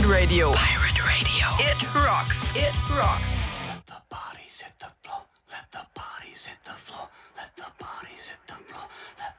Pirate Radio. Pirate Radio. It rocks. It rocks. Let the bodies hit the floor. Let the bodies hit the floor. Let the bodies hit the floor. Let